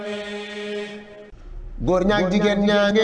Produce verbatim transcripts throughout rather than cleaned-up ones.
góor ñaag jigéen ñaange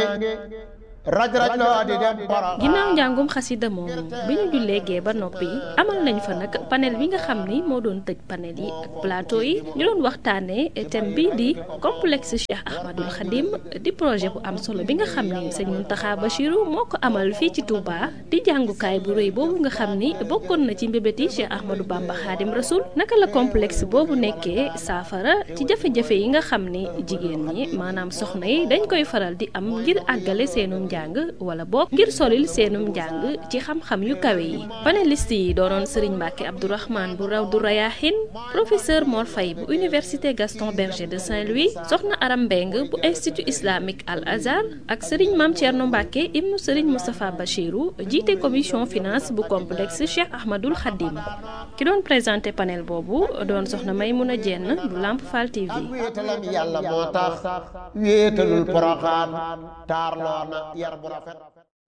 raj raj loo di dem Porokhane. ginnaaw njàngum xasida moomu bi ñu jullee gee ba noppi amal nañ fa nag panel bi nga xam ni moo doon tëj panel yi ak plateau yi ñu doon waxtaanee thème bi di complexe Cheikh Ahmadul Khadim di projet bu am solo bi nga xam ni sëñ Mountakha Bachirou moo ko amal fii ci Touba di jàngukaay bu rëy boobu nga xam ni bokkoon na ci mbébét yi Cheikh Ahmadou Bamba Khadim Rasoul naka la complexe boobu nekkee saafara ci jafe-jafe yi nga xam ni jigéen ñi maanaam soxna yi dañ koy faral di am ngir àggale seenum njàng wala boog ngir solil seenum njàng ci xam-xam yu kawe yi panéliste yi doonoon Serigne Mbacke Abdourahmane bu Rawdu Rayahin professeur Mor Faye bu université Gaston Berger de Saint-Louis soxna Aram Mbeng bu institut islamique Al Azhar ak Serigne Mame Thierno Mbacke ibnu Serigne Moustapha Bachirou jiite commission finance bu complexe Cheikh Ahmadul Khadim ki doon présenté panel boobu doon soxna Maymouna Dieng bu Lamp Fall T V. wéetalam yàlla moo tax wéetalul Porokhane taarloo na yar bu rafet.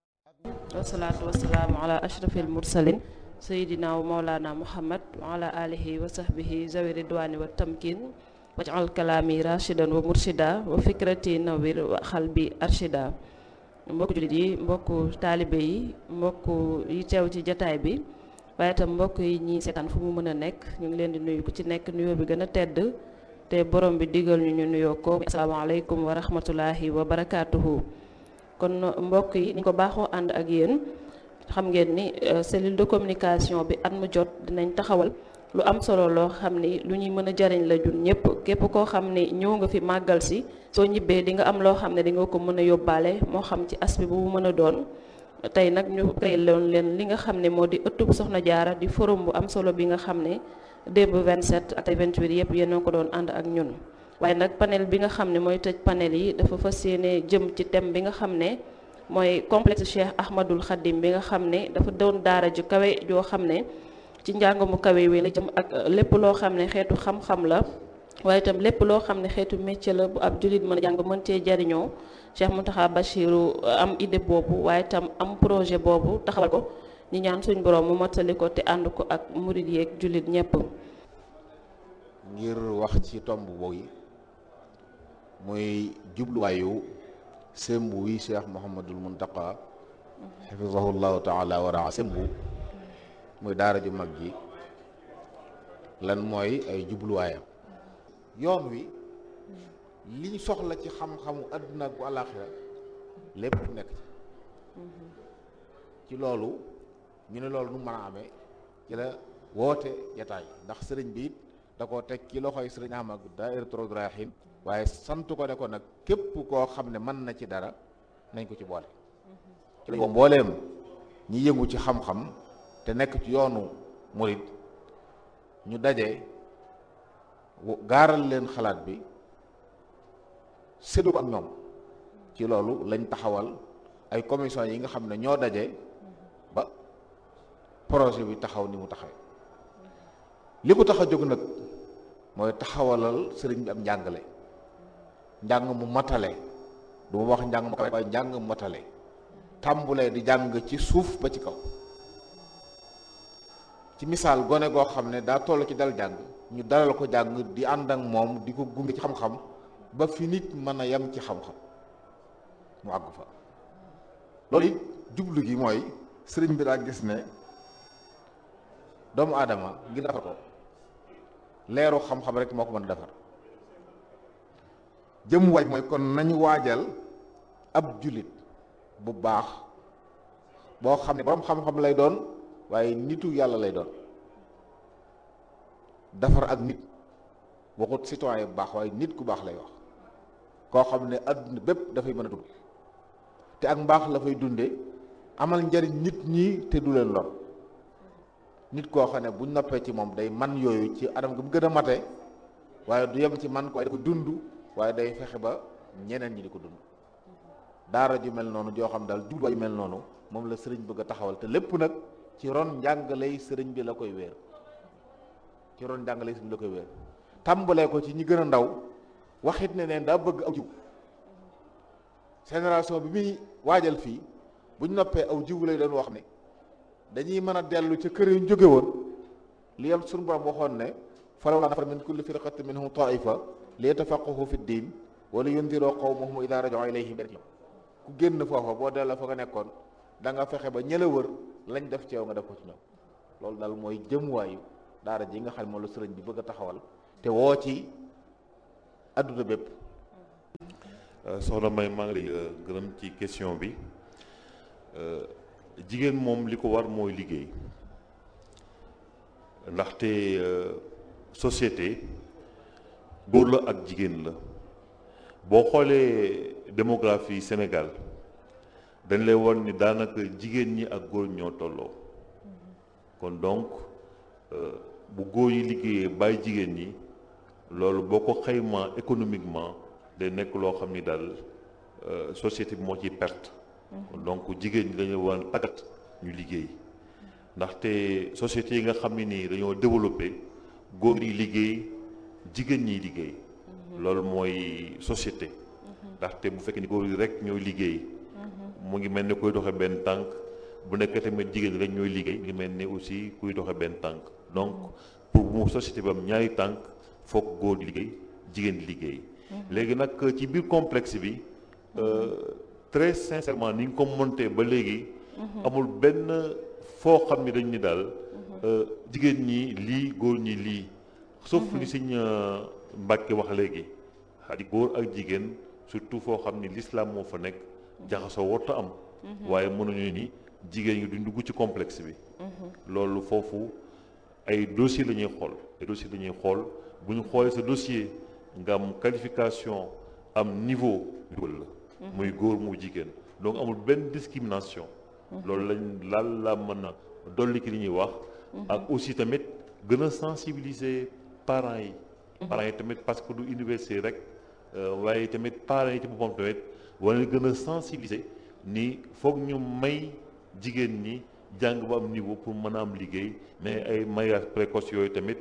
wasalaatu wasalaamu ala ashrafil mursalin sayidina wa maulana muhammad wa ala alihi wa sahbihi zawi ridwani wa tamkin waj'al kalaami rashidan wa murshida wa fikrati nawir wa xalbi arshida. mbokku jullit yi mbokku taalibe yi mbokku yi teew ci jataay bi waaye itam mbokk yi ñi seetaan fu mu mën a nekk ñu ngi leen di nuyu ku ci nekk nuyoo bi gën a tedd te borom bi digal ñu ñu nuyoo ko asalaamaaleykum wa rahmatullahi wa barakaatuhu. kon mbokk yi ni ko baaxoo ànd ak yéen xam ngeen ni cellule de communication bi at mu jot dinañ taxawal lu am solo loo xam ni lu ñuy mën a jariñ la jun ñëpp képp koo xam ni ñëw nga fi màggal si soo ñibbee di nga am loo xam ne di nga ko mën a yóbbaale moo xam ci aspect bu mu mën a doon. tey nag ñu créé loon leen li nga xam ne moo di ëttub Soxna Jaara di forum bu am solo bi nga xam ne démb vingt-sept ak vingt-huit yëpp yéen a ko doon ànd ak ñun. waaye nag panel bi nga xam ne mooy tëj panel yi dafa fas yéene jëm ci thème bi nga xam ne mooy complexe Cheikh Ahmadul Khadim bi nga xam ne dafa doon daara ju kawe joo xam ne ci njàng mu kawe wi la jëm ak lépp loo xam ne xeetu xam-xam la waaye itam lépp loo xam ne xeetu métier la bu ab jullit mën a jàng mën cee jariñoo Cheikh Mountakha Bachirou am idée boobu waaye itam am projet boobu taxawal ko ñu ñaan suñ borom mu mottali ko te ànd ko ak murid yeeg jullit ñépp ngir wax ci tomb boobu muy jubluwaayu sembu wi Cheikh Mouhamadul Mountakha xafizahullahu taala wa raa sembu muy daara ju mag ji lan mooy ay jubluwaayam yoon wi liñ soxla ci xam-xamu àdduna ak bu àllaaxira lépp nekk ci ci loolu ñu ne loolu nu mën a amee ci la woote jataay ndax sëriñ bi it da koo teg ci loxoy sëriñ Ahmad daayiratu Rawdu Rayaahiin waaye sant ko ne ko nag képp koo xam ne mën na ci dara nañ ko ci boole ci lañ ko mbooleem ñi yëngu ci xam-xam te nekk ci yoonu murid ñu daje gaaral leen xalaat bi séddu ko ak ñoom ci loolu lañ taxawal ay commission yi nga xam ne ñoo daje ba projet bi taxaw ni mu taxawee li ko tax a jóg nag mooy taxawalal sëriñ bi am njàngale njàng mu matale du ma wax njàng mu kawe waaye njàng mu matale tàmbulee di jàng ci suuf ba ci kaw ci misaal gone goo xam ne daa toll ci dal jàng ñu dalal ko jàng di ànd ak moom di ko gunge ci xam-xam ba fi nit mën a yem ci xam-xam mu àgg fa loolu it jublu gi mooy sëriñ bi daa gis ne doomu aadama ngir defar ko leeru xam-xam rek moo ko mën a defar jëm waaj mooy kon nañu waajal ab jullit bu baax boo xam ne boroom xam-xam lay doon waaye nitu yàlla lay doon defar ak nit waxut citoyen bu baax waaye nit ku baax lay wax koo xam ne adduna bépp dafay mën a dund te ak mbaax la fay dunde amal njariñ nit ñi te du leen lor nit koo xam ne buñ noppee ci moom day man yooyu ci anam gi mu gën a mate waaye du yem ci man ko waaye da ko dund waaye day fexe ba ñeneen ñi di ko dund daara ju mel noonu joo xam daal jubluwaay ju mel noonu moom la sëriñ bëgg a taxawal te lépp nag ci ron njàngaley sëriñ bi la koy wéer ci ron njàngaley sëriñ bi la koy wéer tàmbalee ko ci ñi gën a ndaw waxit ne neen daa bëgg aw jiw génération bi muy waajal fii buñ noppee aw jiw lay doon wax ne dañuy mën a dellu ca kër yu jóge woon li yam suñu borom waxoon ne falawlaa nafara min kulli firqatin minhum taifa li yatafaqqahu fi diin wala yundiroo qawmahum idaa raja'uu ilayhim ku génn foofa boo delloo fa nga nekkoon da nga fexe ba ñëla wër lañ def ci yow nga def ko ci ñoom loolu daal mooy jëmuwaayu daara ji nga xam ne moom la sëriñ bi bëgg a taxawal te woo ci adduna bépp. soxna May maa ngi lay gërëm ci question bi jigéen moom li ko war mooy liggéey ndaxte société góor la ak jigéen la boo xoolee démographie Sénégal dañ lay won ni daanaka jigéen ñi ak góor ñoo tolloo kon donc bu góor yi liggéeyee bàyyi jigéen ñi loolu boo ko xaymaa économiquement day nekk loo xam ni daal société bi moo ciy perte donc jigéen ñi dañoo war a tàggat ñu liggéey ndaxte société yi nga xam ne nii dañoo développé góor yi liggéey jigéen ñiy liggéey loolu mooy société ndaxte bu fekkee ni góor yi rek ñooy liggéey mu ngi mel ni kuy doxe benn tànk bu nekkee tamit jigéen rek ñooy liggéey mu ngi mel ni aussi kuy doxe benn tànk donc pour mu société bi am ñaari tànk foog góor di liggéey jigéen di liggéey léegi nag ci biir complexe bi très sincèrement ni nga ko monté ba léegi amul benn foo xam ni dañ ni daal jigéen ñi lii góor ñi lii sauf li Sëñ Mbàkke wax léegi xadi góor ak jigéen surtout foo xam ni l'islam moo fa nekk jaxasoo warta am waaye mënuñu ni jigéen ñi duñ dugg ci complexe bi loolu foofu ay dossier la ñuy xool ay dossier la ñuy xool bu ñu xoolee sa dossier nga am qualification am niveau dugal la muy góor muy jigéen donc amul benn discrimination loolu lañ laal la mën a dolli ki li ñuy wax ak aussi tamit gën a sensibiliser parents yi parents yi tamit parce que du université rek waaye tamit parents yi ci boppam tamit wala gën a sensibiliser ni foog ñu may jigéen ñi jàng ba am niveau pour mën a am liggéey mais ay mariage précoce yooyu tamit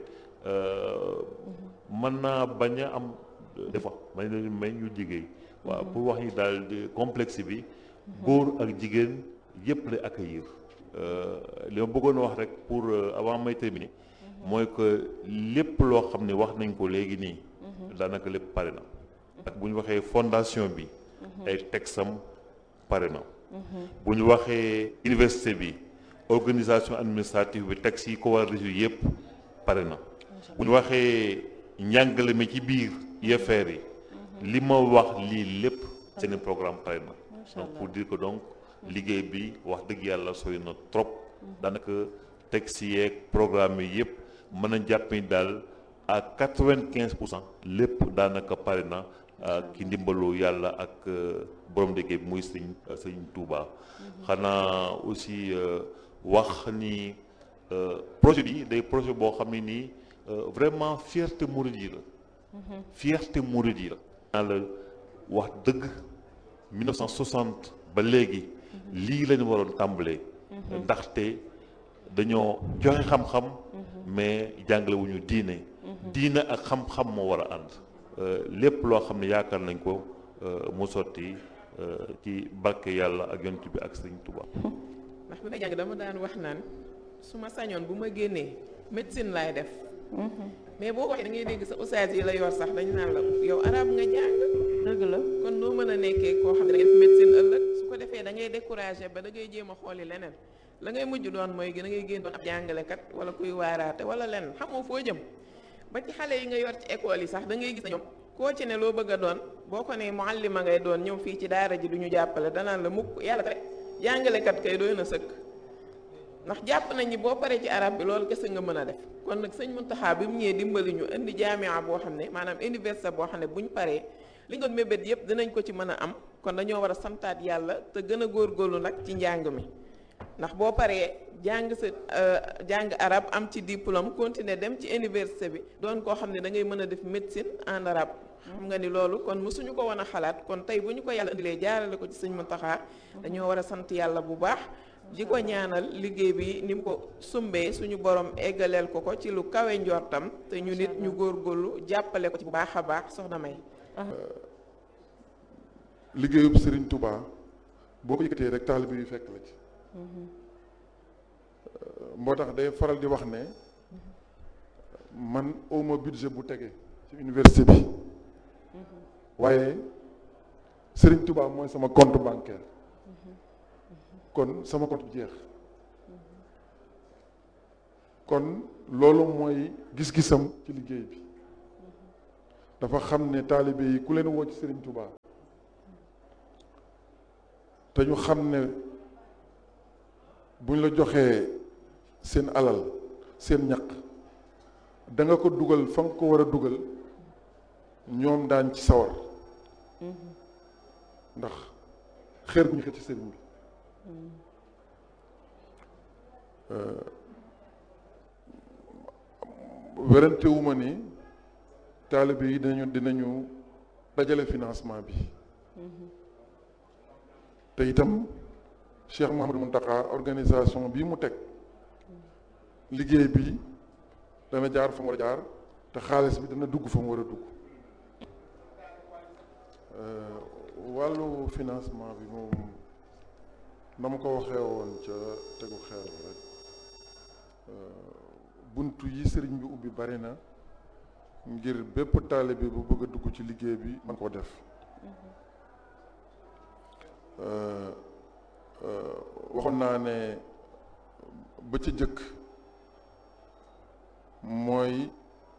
mën naa bañ a am des fois may leen may ñu liggéey waaw pour wax ni daal complexe bi góor ak jigéen yëpp lay accueillir li ma bëggoon wax rek pour avant may terminer mooy que lépp loo xam ne wax nañ ko léegi nii daanaka lépp pare na ak bu ñu waxee fondation bi ay texam pare na bu ñu waxee université bi organisation administrative bi texte yi ko war a résoudre yëpp pare na bu ñu waxee njàngale mi ci biir I F R yi li ma wax lii lépp seen programme pare na donc pour dire que donc liggéey bi wax dëgg yàlla sori na trop daanaka texte yeeg programme yi yëpp mën a jàpp ni daal à quatre-vingt-quinze pour cent lépp daanaka pare na ki ndimbalu yàlla ak borom liggéey bi muy sëñ sëñ Touba xanaa aussi wax ni projet bi day projet boo xam ne nii vraiment fierté mouride yi la fierté mouride yi la naa la wax dëgg mille neuf cent soixante ba léegi lii lañu waroon tàmbalee ndaxte dañoo joxe xam-xam mais jàngale wu ñu diine diine ak xam-xam moo war a ànd lépp loo xam ne yaakaar nañ ko mu sotti ci barke yàlla ak yonent bi ak Sëriñ Tuubaa ndax bi may jàng dama daan wax naan su ma sañoon bu ma génnee médecine laay def mais boo waxee da ngay dégg sa ustaas yi la yor sax dañu naan la yow arab nga jàng dëgg la kon noo mën a nekkee koo xam ne da ngay def médecine ëllëg su ko defee da ngay découragé ba da ngay jéem a xooli leneen la ngay mujj doon mooy da ngay génn doon ab jàngalekat wala kuy waaraate wala leneen xamoo foo jëm ba ci xale yi nga yor ci école yi sax da ngay gis na ñoom koo ci ne loo bëgg a doon boo ko ne muallima ngay doon ñëw fii ci daara ji du ñu jàppale danaan la mukk yàlla tere jàngalekat kay doy na sëkk ndax jàpp nañ ni boo paree ci arab bi loolu kese nga mën a def kon nag sëñ Muntaxa bi mu ñëwee dimbali ñu indi jaamia boo xam ne maanaam université boo xam ne bu ñu paree li nga doon mébét yëpp dinañ ko ci mën a am kon dañoo war a santaat yàlla te gën a góorgóorlu nag ci njàng mi ndax boo paree jàng sa jàng arab am ci diplôme continuer dem ci université bi doon koo xam ne da ngay mën a def médecine en arabe xam nga ni loolu kon mësuñu ko woon a xalaat kon tey bu ñu ko yàlla indilee jaarale ko ci sëñ Muntaxa dañoo war a sant yàlla bu baax di ko ñaanal liggéey bi ni mu ko sumbee suñu borom eggaleel ko ko ci lu kawe njortam te ñu nit ñu góorgóorlu jàppale ko ci bu baax a baax soxna May. liggéeyub Serigne Touba boo ko yëkkatee rek taalibe yu fekk la ci. moo tax day faral di wax ne man awma budget bu tege ci université bi waaye Serigne Touba mooy sama compte bancaire kon sama compte bi jeex kon loolu mooy gis-gisam ci liggéey bi dafa xam ne taalibe yi ku leen woo ci Serigne Touba te ñu xam ne buñ la joxee seen alal seen ñaq da nga ko dugal fa nga ko war a dugal ñoom daañ ci sawar ndax xeer gu ñu xet ci sëriñ bi werante wu ma ni taalibe yi dinañu dinañu dajale financement bi te itam Cheikh Mouhamadou Mountakha organisation bii mu teg liggéey bi dana jaar fa mu war a jaar te xaalis bi dana dugg fa mu war a dugg wàllu financement bi moom na ma ko waxee woon ca tegu xeer bi rek buntu yi sëriñ bi ubbi bari na ngir bépp taalibe bu bëgg a dugg ci liggéey bi man koo def waxoon naa ne ba ca jëkk mooy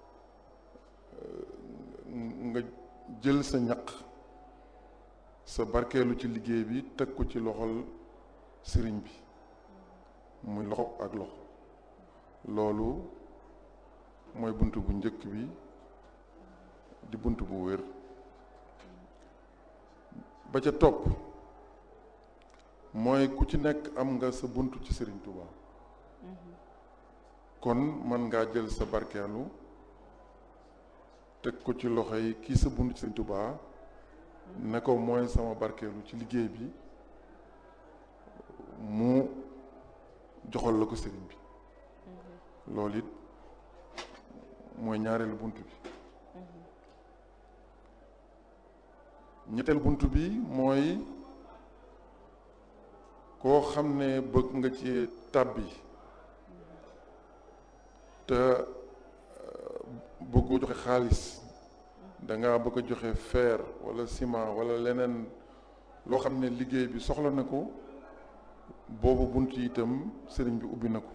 nga jël sa ñaq sa barkeelu ci liggéey bi teg ko ci loxol sëriñ bi muy loxo ak loxo loolu mooy bunt bu njëkk bi di bunt bu wér ba ca topp mooy ku ci nekk am nga sa bunt ci Sëriñ Tuuba kon man ngaa jël sa barkeelu teg ko ci loxo yi kii sa bunt ci Sëriñ Tuuba ne ko mooy sama barkeelu ci liggéey bi mu joxal la ko sëriñ bi loolu it mooy ñaareelu bunt bi ñetteel bunt bi mooy koo xam ne bëgg nga ci tàbbi te bëggoo joxe xaalis danga bëgg a joxe fer wala ciment wala leneen loo xam ne liggéey bi soxla na ko boobu bunt yi itam sëriñ bi ubbi na ko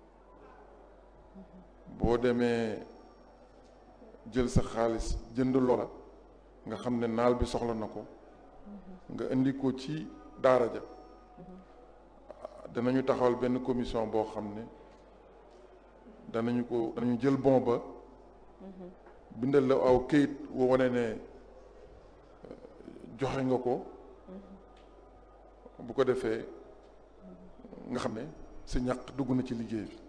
boo demee jël sa xaalis jënd loola nga xam ne naal bi soxla na ko nga indi ko ci daara ja danañu taxawal benn commission boo xam ne danañu ko danañu jël bon ba bindal la aw këyit woo wane ne joxe nga ko bu ko defee nga xam ne sa ñaq dugg na ci liggéey bi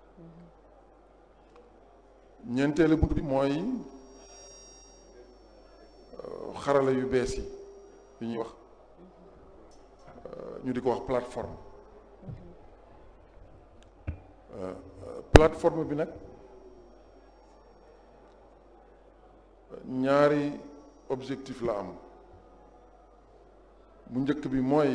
ñeenteelu bunt bi mooy xarala yu bees yi yi ñuy wax ñu di ko wax plateforme plateforme bi nag ñaari objectif la am bu njëkk bi mooy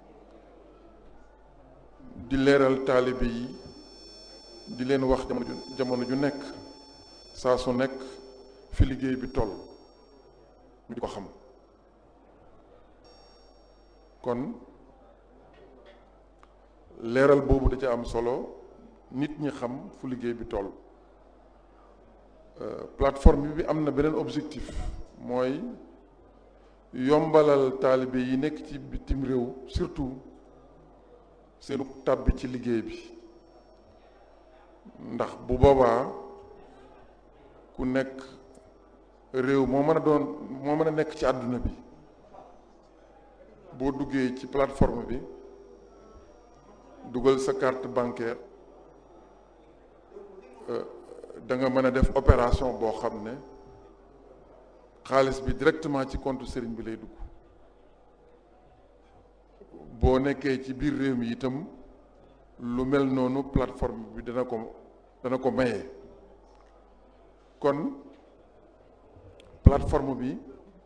di leeral taalibe yi di leen wax jamono ju jamono ju nekk saa su nekk fi liggéey bi toll ñu di ko xam kon leeral boobu da ca am solo nit ñi xam fu liggéey bi toll plateforme bi am na beneen objectif mooy yombalal taalibe yi nekk ci bitim réew surtout seenu tàbbi ci liggéey bi ndax bu boobaa ku nekk réew moo mën a doon moo mën a nekk ci àdduna bi boo duggee ci plateforme bi dugal sa carte bancaire da nga mën a def opération boo xam ne xaalis bi directement ci compte sëriñ bi lay dugg boo nekkee ci biir réew mi itam lu mel noonu plateforme bi dana ko dana ko maye kon plateforme bi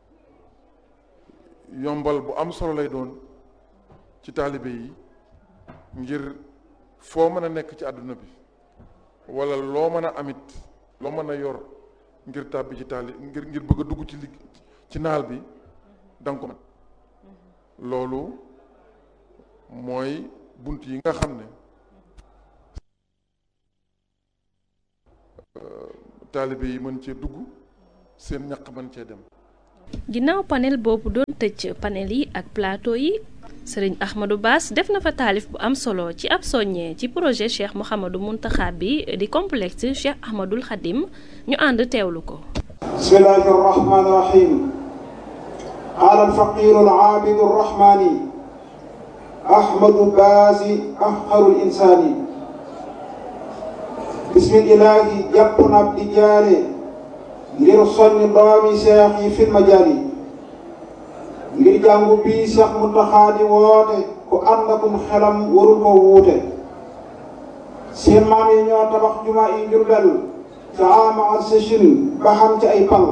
yombal bu am solo lay doon ci taalibe yi ngir foo mën a nekk ci àdduna bi wala loo mën a amit loo mën a yor ngir tàbbi ci taali ngir ngir bëgg a dugg ci li ci naal bi danga ko man loolu mooy bunt yi nga xam ne taalibe yi mën cee dugg seen ñaq mën cee dem. ginnaaw panel boobu doon tëj panel yi ak plateau yi sëriñ Ahmadou Bass def na fa taalif bu am solo ci ab soññee ci projet Cheikh Mouhamadou Mountakha bi di complexe Cheikh Ahmadoul Khadim ñu ànd teewlu ko. bismillahi rahmani rahim qaala alfaqiru alaabidu arrahmani Ahmadou Bass afqarul insaani bismillahi jàpp na ab di jaare ngir soññ doomi seex yi fil majaali ngir jàngu bii Cheikh Mountakha di woote ku ànd akum xelam warul ko wuute seen maam yi ñoo tabax jumaa yi Jurbel ca ama ak sëchin ba xam ci ay pal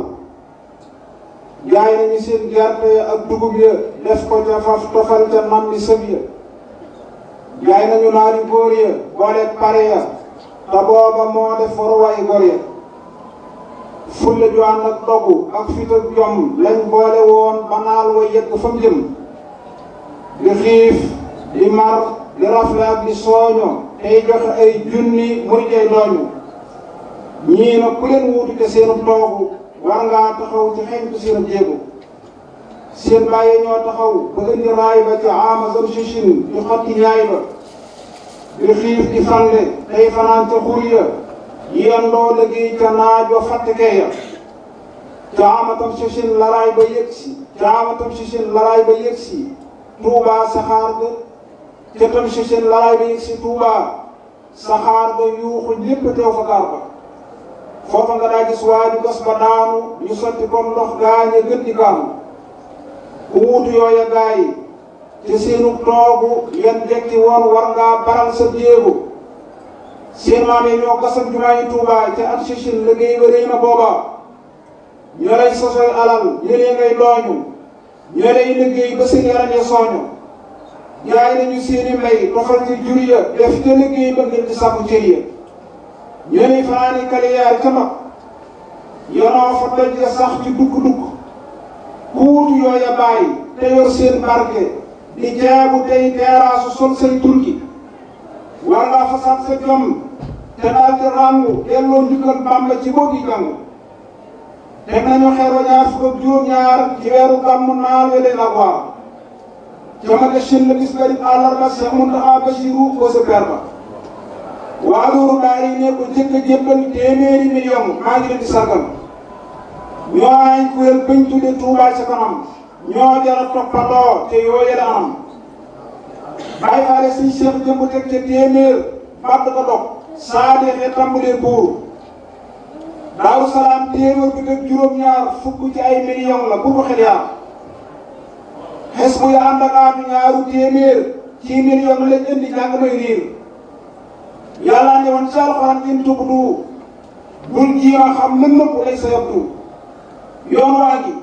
jaay nañu seen gerte ya ak dugub ya def ko ca faf tofal ca nam li sëb ya jaay nañu naari góor ya booleeg pare ya te booba moo def waruwaay góor ya fulle ju ànd ak dogu ak fit ak jom lañ boole woon ba naal wa yegg fa mu jëm di xiif di mar di rafle ak di sooño tey joxe ay junni muy jay dooñu ñii na ku leen wuutu te seenu toogu war ngaa taxaw ci xeñtu seenu jéego seen bàyyi ñoo taxaw ba indi raay ba ci amazon sichin di xotti ñaay ba di xiif di fande tey fanaan ca xur ya yendoo liggéey ca naajo fàttekee ya caamatam sichin laraay ba yëgsi caamatam sichin laraay ba yëgsi tuubaa saxaar ga ca tam sichin laraay ba yëgsi tuubaa saxaar ga yuuxu ñépp teew fa gaar ba foofa nga daa gis waaju gas ba daanu ñu sotti comme ndox gaañe gën di gaanu ku wuutu yooya gaay te seenu toogu yan jekki woon war ngaa baral sa jéego seen maam yi ñoo gasam jumaa yi Tuubaa ca at sichin liggéey ba rëy na booba ñoo lay sosoy alal ñëlee ngay dooñu ñoo lay liggéey ba seen yaram ya sooñu jaay nañu seeni mbay tofal ci jur ya def te liggéey ba ngir di sàkku cër ya ñoo lay fanaani kaliyaar ca mag yonoo fa doj ya sax ci dugg-dugg ku wutu yooya bàyyi te yor seen barke di jaabu tey teeraasu sol say turki war ngaa fasaat sa jom te daal di ràngu delloo njukkal Bàmba ci boo gi jàng teg nañu xeer wa ñaar fukk ak juróom-ñaar ci weeru gàmmu naal we leen ak waar jamage chin la bis garib àllarba Cheikh Mountakha Bassirou ko sa per ba waa loolu daal yi ne ko jëkk a jébbal téeméeri million maa ngi leen di sargal ñoo ay kuréel bañ tudde Touba ca kanam ñoo jara toppandoo te yoo yële anam bàyyi faale suñ Cheikh jëmb teg ca téeméer badd ko dog saa deexee tàmbalee buur Daaru Salaam téeméer bi teg juróom-ñaar fukk ci ay million la bu ko xel yaar xes bu ya ànd ak aatu ñaaru téeméer ci million lañ indi jàng may riir yàlla ne woon ci alxuraan in tubdu bul jiima xam lën nëpp lay sa yabdu yoon waa gi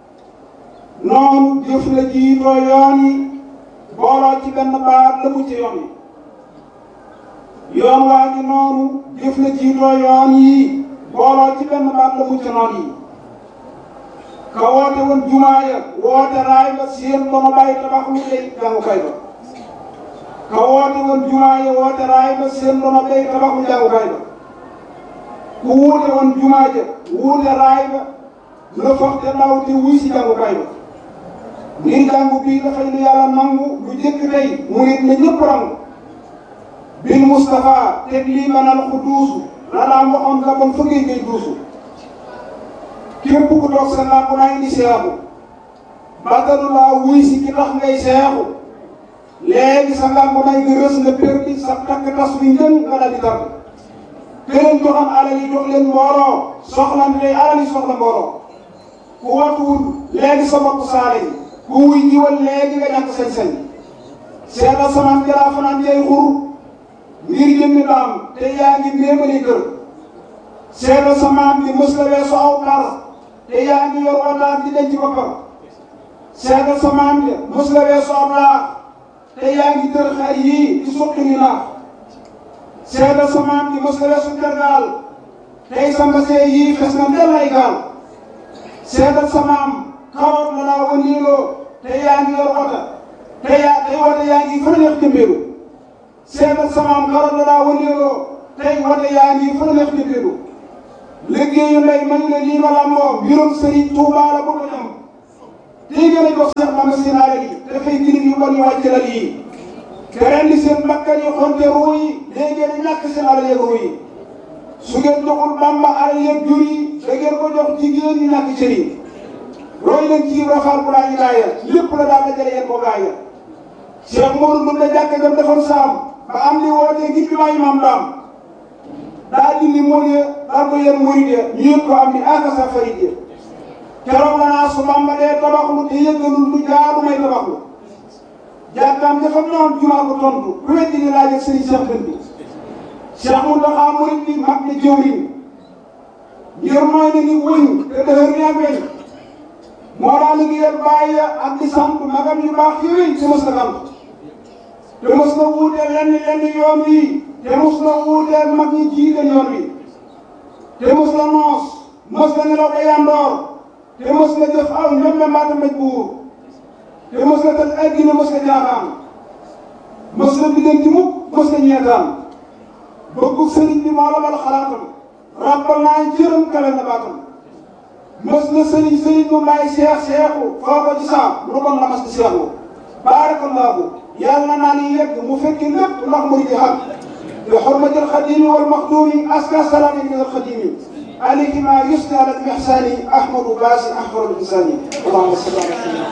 noonu jëf la jiitoo yoon yi booloo ci benn baat la mu ci yoon yi yoon waa gi noonu jëf la jiitoo yoon yi booloo ci benn baat la mu ci noon yi ka woote woon jumaaya woote raay ba seen dono bàyyi tabax lu lay jàngukaay ba ka woote woon jumaaya woote raay ba seen dono bàyyi tabax lu jàngukaay ba ku wuute woon jumaaya wuute raay ba la foog te ndaw te wuy si jàngukaay ba ngir jàngu bii dafay lu yàlla nangu lu jëkk tey mu nit ne ñëpp rangu bil Moustapha teg lii manal ku duusu la daan waxoon nga bon fa ngay ngay duusu képp ku toog sa làmp naa indi seexu bàttalu laa wuy si ki tax ngay seexu léegi sa làmp naa nga rës nga perdi sa takk tas bi njën nga dal di tàgg këram joxam alal yi jox leen mbooloo soxlan tey alal yi soxla mbooloo ku watuwul léegi sa bopp saale yi ku wuy jiwal léegi nga ñàkk sañ-sañ seetal samaan jalaa fanaan jay xur ngir jëmmi daam te yaa ngi méemali kër seetal samaan bi mës la weesu aw par te yaa ngi yor wataan di denc boppam seetal samaan bi mës la weesu aw laax te yaa ngi tër xar yii di suqi ni naax seetal samaan bi mës la weesu tergaal tey sa mbasee yii fes na ndel ay gaal seetal samaam karoot la daa wëndeeloo te yaa ngi yor wata te yaa tey wata yaa ngi fa neex jëmbeelu seetal samaam karoot la daa wëndeeloo tey wata yaa ngi fa neex jëmbeelu liggéeyu ndey mañ la lii ma làmboo mbirum Sëriñ Tuubaa la bu ko ñam tey gën a jox Seex Bamba seen alal yi dafay girim yu bon yu wàcc lal yi te rendi seen bakkan yi xonte ruu yi léegi ngeen ñàkk seen alal yeeg ruu yi su ngeen joxul Bamba alal yeeg jur yi da ngeen ko jox jigéen ñi ñàkk cër yi roy leen ci rafaal bu laa ñu laaya lépp la daal dajale yéen ko gaaya Cheikh Modou Ndoum la jàkk jam defoon saam ba am li wootee ngir bi maay maam daam daa dindi mool ya daal ko yéen murid ya ñu yëg ko am ni akasa farid ya keroog la naa su Bamba dee tabaxlu te yëgalul lu jaadu may tabaxlu jàkkaam dafa ñëwoon jumaa ko tontu ku weddi ni laaj ak sëriñ Cheikh Dënd Cheikh Mountakha murid bi mag na jëwriñ ngir mooy na ni wëñ te dëhër ni ak weñ moo daa liggéeyal bàyyi ak di sant magam yu baax yooyu te mos na sant te mos na wuuteel lenn lenn yoon wi te mos na wuuteel mag ñi jiite yoon wi te mos na noos mos na nelaw day yandoor te mos na jëf aw ñoom mbaata mbéj buur te mos na tëj addina mos na jaaxaan mos na biddanti mukk mos na ñeetaan bëggu sëriñ bi moo la bal xalaatam rappal naa jërëm kale na baatam mos na sëriñ sëriñ mu may seex seexu foo ko ci saam lu bon la mas di seexu baarakallaahu yàlla naa ni yegg mu fekki lépp ndax mu di xam bi xurmatil xadimi wal maxdumi aska salaami min al xadimi alayhi ma yusni ala al ihsani ahmadu baasi ahmadu insani allahumma salli ala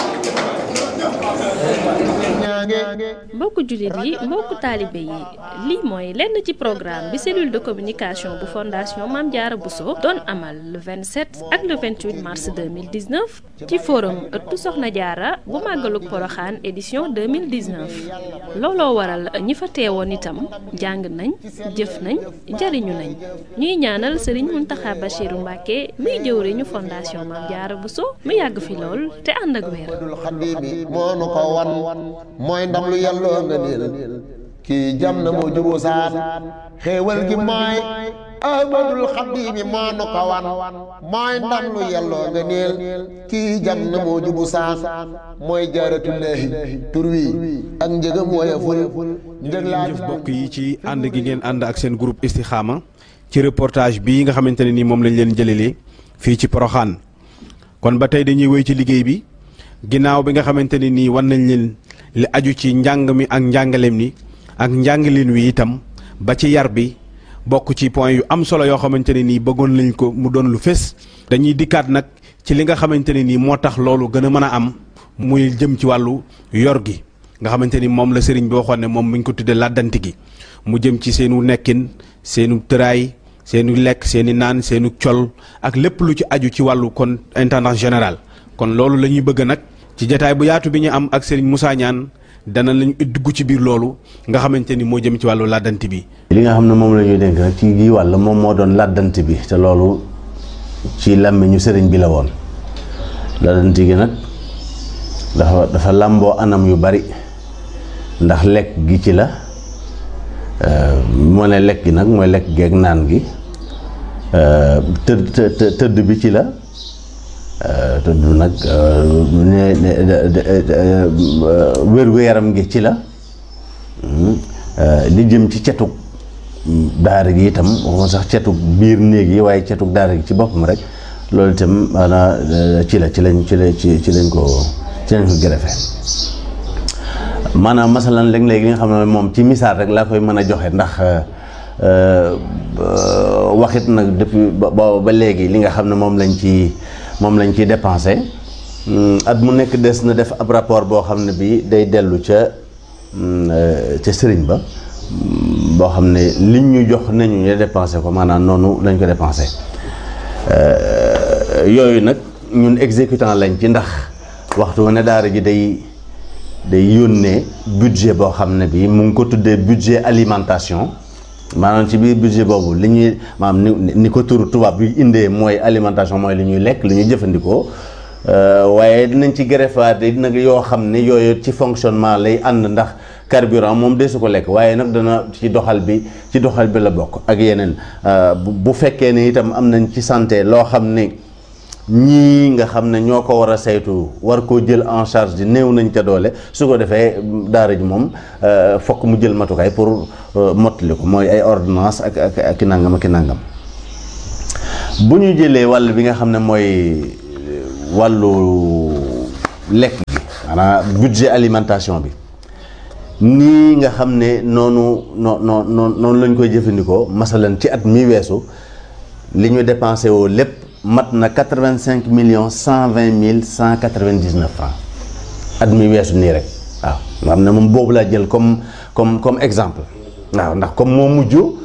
mbokku jullit yi mbokku taalibe yi lii mooy lenn ci programme bi cellule de communication bu fondation Mame Diarra Bousso doon amal le vingt-sept ak le vingt-huit mars deux mille dix-neuf ci forum ëttu Soxna Diarra bu màggalug Poroxaan édition deux mille dix-neuf looloo waral ñi fa teewoon itam jàng nañ jëf nañ jariñu nañ ñuy ñaanal Serigne Mountakha Bachirou Mbacké muy jëwriñu fondation Mame Diarra Bousso mu yàgg fi lool te ànd ak wér. mooy ndam lu yàlloo nga niil kii jam na moo juboo saan xéewal gi mooy ahmadul xadimi moo nu ko wan mooy ndam lu yàlloo nga niil kii jam na moo jubu saan mooy jaaratullaahi tur wi ak njëgam woyeful njëg laa jëf bokk yi ci ànd gi ngeen ànd ak seen groupe Istikhama ci reportage bii nga xamante ne ni moom lañ leen jëlelee fii ci Poroxaan kon ba tey dañuy wéy ci liggéey bi ginnaaw bi nga xamante ne nii wan nañ leen li aju ci njàng mi ak njàngaleem ni ak njàngaleen wi itam ba ci yar bi bokk ci point yu am solo yoo xamante ne nii bëggoon nañ ko mu doon lu fés dañuy dikkaat nag ci li nga xamante ne nii moo tax loolu gën a mën a am muy jëm ci wàllu yor gi nga xamante ni moom la sëriñ bi waxoon ne moom mi ngi ko tuddee làddanti gi mu jëm ci seenu nekkin seenu tëraay seenu lekk seeni naan seenu col ak lépp lu ci aju ci wàllu kon intendant général kon loolu la ñuy bëgg nag ci jataay bu yaatu bi ñu am ak Serigne Moussa Niane dana lañu dugg ci biir loolu nga xamante ni moo jëm ci wàllu làddanti bi. li nga xam ne moom la ñuy dénk rek ci gi wàll moom moo doon làddanti bi te loolu ci làmmiñu sëriñ bi la woon làddanti gi nag dafa dafa làmboo anam yu bari ndax lekk gi ci la moo ne lekk gi nag mooy lekk geeg naan gi tëdd tëdd bi ci la. tëdd nag wér-gu-yaram gi ci la li jëm ci cetug daara gi itam waxuma sax cetug biir néeg yi waaye cetug daara gi ci boppam rek loolu itam maanaam ci la ci lañ ci la ci ci lañ ko ci lañ ko gërëfe maanaam masalan léeg-léeg li nga xam ne moom ci misaal rek laa koy mën a joxe ndax waxit nag depuis ba ba léegi li nga xam ne moom lañ ci moom lañ ciy dépensé at mu nekk des na def ab rapport boo xam ne bii day dellu ca ca sëriñ ba boo xam ne liñ ñu jox nañu ñu dépensé ko maanaam noonu lañ ko dépensé yooyu nag ñun exécutant lañ ci ndax waxtu ne daara ji day day yónnee budget boo xam ne bii mu ngi ko tuddee budget alimentation maanaam ci biir budget boobu li ñuy maanaam ni ni ko turu tubaab bi indee mooy alimentation mooy li ñuy lekk li ñuy jëfandikoo waaye dinañ ci greffaat nag yoo xam ne yooyu ci fonctionnement lay ànd ndax carburant moom desu ko lekk waaye nag dana ci doxal bi ci doxal bi la bokk ak yeneen bu fekkee ne itam am nañ ci santé loo xam ne ñii nga xam ne ñoo ko war a saytu war koo jël en charge di néew nañ ca doole su ko defee daara ji moom fokk mu jël matukaay pour mottali ko mooy ay ordonnance ak ak ak i nangam ak i nangam bu ñu jëlee wàll bi nga xam ne mooy wàllu lekk gi maanaam budget alimentation bi nii nga xam ne noonu noo noo noonu lañ koy jëfandikoo masalan ci at mi weesu li ñu dépensé woo lépp mat na quatre-vingt-cinq millions cent vingt mille cent quatre-vingt-dix-neuf francs at mi weesu nii rek waaw nga xam ne moom boobu laa jël comme comme comme exemple waaw ndax comme moo mujj